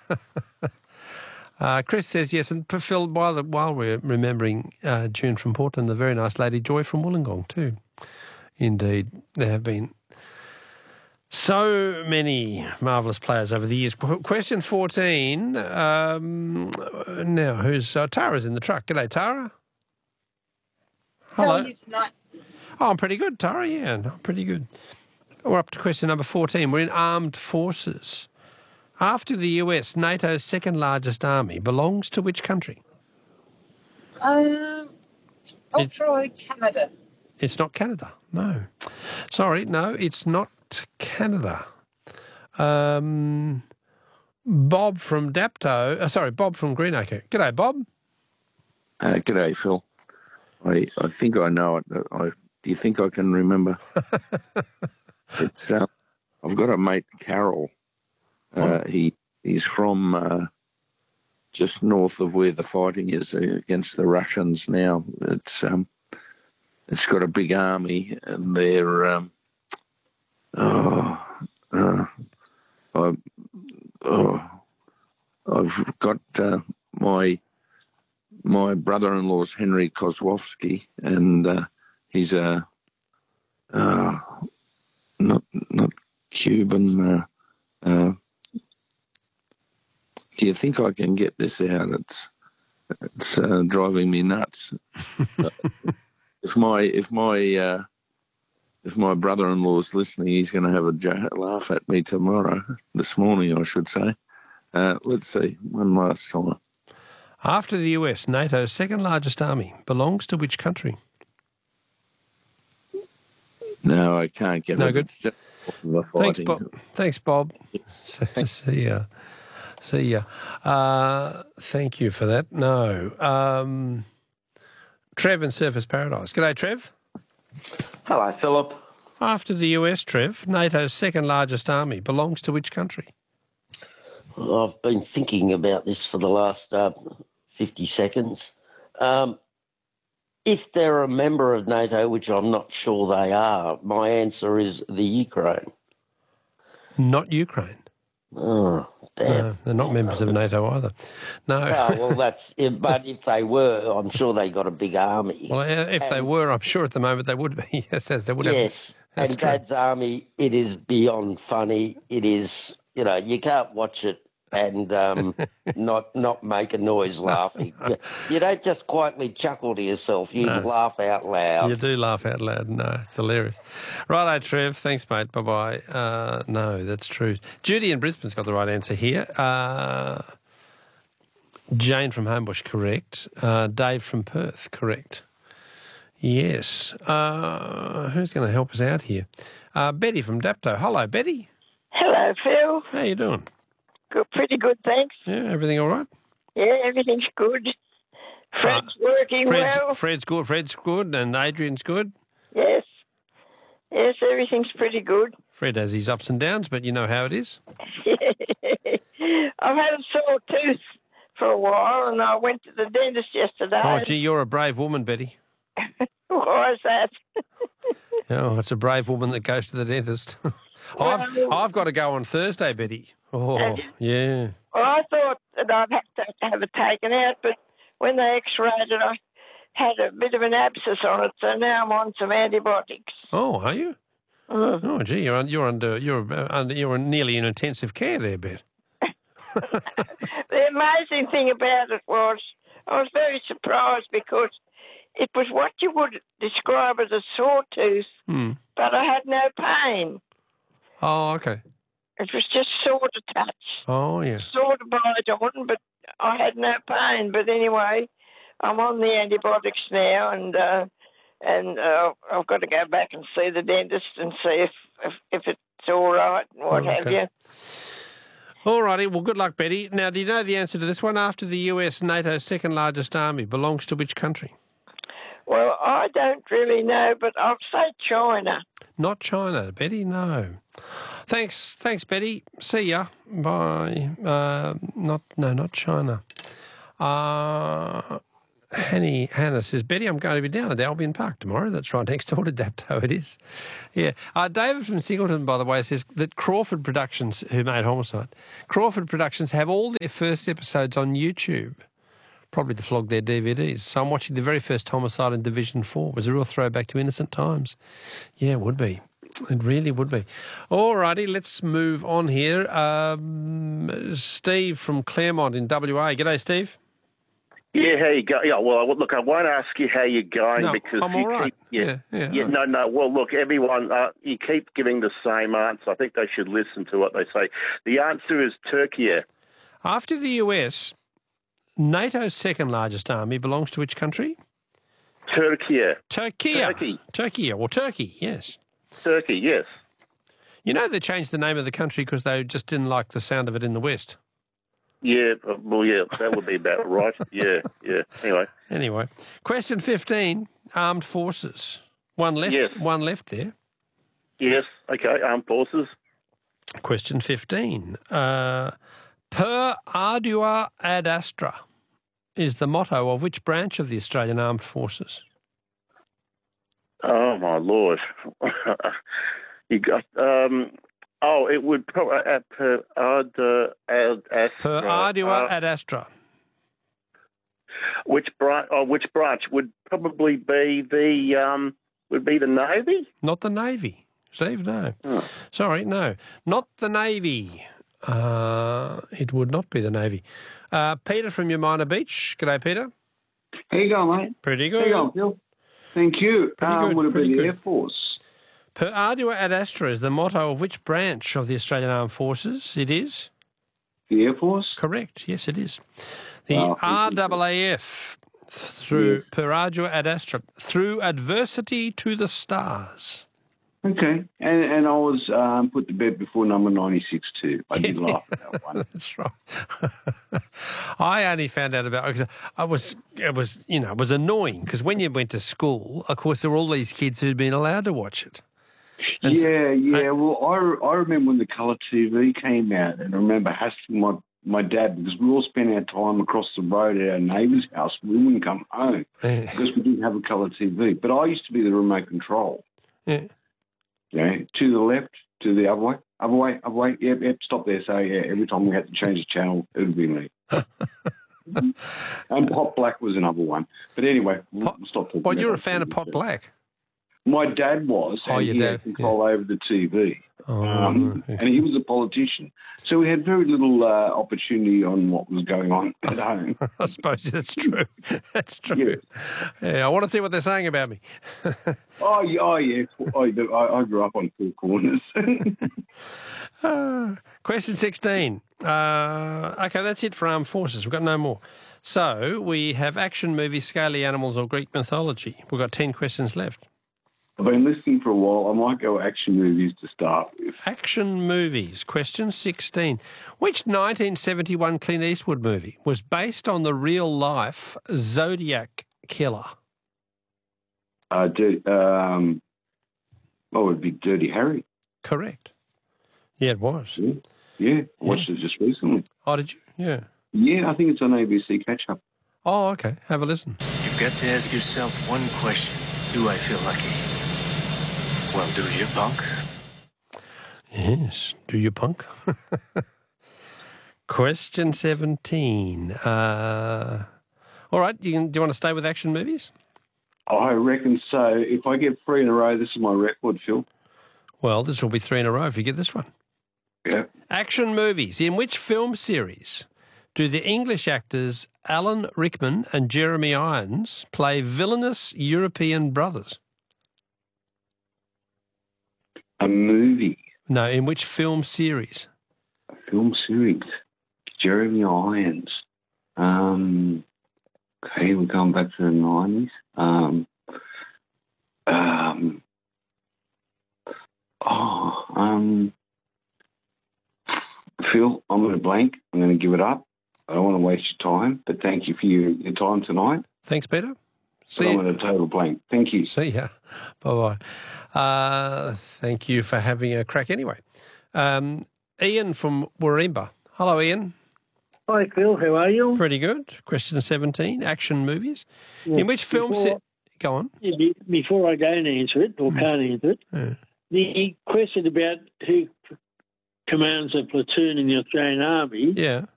Chris says yes, and Phil, while we're remembering June from Portland, the very nice lady Joy from Wollongong too. Indeed, there have been so many marvellous players over the years. Question 14. Now, who's Tara's in the truck? G'day, Tara. Hello. How are you tonight? Oh, I'm pretty good, Tara. Yeah, I'm pretty good. We're up to question number 14. We're in armed forces. After the US, NATO's second largest army belongs to which country? I'll try Canada. It's not Canada, no. Sorry, no, it's not Canada. Bob from Bob from Greenacre. G'day, Bob. G'day, Phil. I think I know it. Do you think I can remember? It's I've got a mate, Carol. He's from just north of where the fighting is against the Russians now. It's got a big army, and they're I've got my brother-in-law's Henry Kozłowski, and he's not Cuban. Do you think I can get this out? It's driving me nuts. If my brother-in-law's listening, he's going to have a laugh at me this morning, I should say. Let's see, one last time. After the US, NATO's second largest army belongs to which country? No, I can't get it. No good. Thanks, Bob. Thanks, Bob. See ya. Thank you for that. No. Trev in Surfers Paradise. G'day, Trev. Hello, Philip. After the US, Trev, NATO's second largest army belongs to which country? I've been thinking about this for the last 50 seconds. If they're a member of NATO, which I'm not sure they are, my answer is the Ukraine. Not Ukraine. Oh, damn. No, they're not members of NATO either. No. Oh, well, but if they were, I'm sure they got a big army. Well, if they were, I'm sure at the moment they would be. Yes, they would have. Yes, and Dad's army, it is beyond funny. It is, you can't watch it and not make a noise laughing. You don't just quietly chuckle to yourself. You laugh out loud. You do laugh out loud. No, it's hilarious. Righto, Trev. Thanks, mate. Bye-bye. No, that's true. Judy in Brisbane's got the right answer here. Jane from Homebush, correct. Dave from Perth, correct. Yes. Who's going to help us out here? Betty from Dapto. Hello, Betty. Hello, Phil. How you doing? Good, pretty good, thanks. Yeah, everything all right? Yeah, everything's good. Fred's working well. Fred's good, and Adrian's good? Yes, everything's pretty good. Fred has his ups and downs, but you know how it is. I've had a sore tooth for a while, and I went to the dentist yesterday. Oh, gee, you're a brave woman, Betty. Why is that? Oh, it's a brave woman that goes to the dentist. I've got to go on Thursday, Betty. Oh, yeah. Well, I thought that I'd have to have it taken out, but when they x-rayed it, I had a bit of an abscess on it, so now I'm on some antibiotics. Oh, are you? Mm. Oh, gee, you're nearly in intensive care there, Bet. The amazing thing about it was I was very surprised because it was what you would describe as a sore tooth, but I had no pain. Oh, okay. It was just sore to touch. Oh, yeah. Sore to bite on, but I had no pain. But anyway, I'm on the antibiotics now, and I've got to go back and see the dentist and see if it's all right and what have you. All righty. Well, good luck, Betty. Now, do you know the answer to this one? After the US, NATO's second largest army belongs to which country? Well, I don't really know, but I'll say China. Not China, Betty, no. Thanks, Betty. See ya. Bye. Not China. Hannah says, Betty, I'm going to be down at Albion Park tomorrow. That's right, next door to Dapto it is. Yeah. David from Singleton, by the way, says that Crawford Productions, who made Homicide, Crawford Productions have all their first episodes on YouTube, probably to flog their DVDs. So I'm watching the very first Homicide in Division 4. It was a real throwback to innocent times. Yeah, it would be. It really would be. All righty, let's move on here. Steve from Claremont in WA. G'day, Steve. Yeah, how you go? Yeah, well, look, I won't ask you how you're going because I'm all right. No. Well, look, everyone, you keep giving the same answer. I think they should listen to what they say. The answer is Turkey. After the US, NATO's second largest army belongs to which country? Turkey. Turkey, yes. Turkey, yes. You know they changed the name of the country because they just didn't like the sound of it in the West. Yeah, well, yeah, that would be about right. Yeah. Anyway, question 15, armed forces. One left, yes. One left there. Yes, okay, armed forces. Question 15. Per ardua ad astra is the motto of which branch of the Australian Armed Forces? Oh, my Lord. You got... it would probably per ardua ad astra. Per ardua ad astra. Which branch would probably be the Navy? Not the Navy, Steve. No, oh. Sorry, no, not the Navy. It would not be the Navy. Peter from Umina Beach. G'day, Peter. How you going, mate? Pretty good. How you going, Phil? Thank you. Would it be the Air Force? Per ardua ad astra is the motto of which branch of the Australian Armed Forces? It is? The Air Force? Correct. Yes, it is. The RAAF, through per ardua ad astra, through adversity to the stars. Okay. And I was put to bed before number 96 too. I did laugh at that one. That's right. I only found out about it because it was annoying because when you went to school, of course, there were all these kids who'd been allowed to watch it. And Well, I remember when the colour TV came out, and I remember hassling my dad because we all spent our time across the road at our neighbour's house. We wouldn't come home because we didn't have a colour TV. But I used to be the remote control. Yeah. Yeah, to the left, to the other way, yep, stop there. So, yeah, every time we had to change the channel, it would be me. And Pop Black was another one. But anyway, we'll stop talking. Well, you're a fan of Pop Black? My dad was, and he had control over the TV. And he was a politician. So we had very little opportunity on what was going on at home. I suppose that's true. That's true. Yeah, I want to see what they're saying about me. Oh yeah. I grew up on Four Corners. Question 16. Okay, that's it for armed forces. We've got no more. So we have action movies, scaly animals or Greek mythology. We've got 10 questions left. I've been listening for a while. I might go action movies to start with. Action movies. Question 16. Which 1971 Clint Eastwood movie was based on the real-life Zodiac killer? It would be Dirty Harry. Correct. Yeah, it was. Yeah. Watched it just recently. Oh, did you? Yeah. Yeah, I think it's on ABC Catch-Up. Oh, okay. Have a listen. You've got to ask yourself one question. Do I feel lucky? Well, do you, punk? Yes, do you, punk? Question 17. All right, do you want to stay with action movies? I reckon so. If I get 3 in a row, this is my record, Phil. Well, this will be 3 in a row if you get this one. Yeah. Action movies. In which film series do the English actors Alan Rickman and Jeremy Irons play villainous European brothers? A movie. No, in which film series? A film series. Jeremy Irons. Okay, we're going back to the 90s. Phil, I'm going to blank. I'm going to give it up. I don't want to waste your time, but thank you for your time tonight. Thanks, Peter. See you. I'm at a total blank. Thank you. See ya. Bye-bye. Thank you for having a crack anyway. Ian from Warringah. Hello, Ian. Hi, Phil. How are you? Pretty good. Question 17, action movies. Yeah, In which film... Go on. Before I don't answer it, or can't answer it, the question about who commands a platoon in the Australian Army,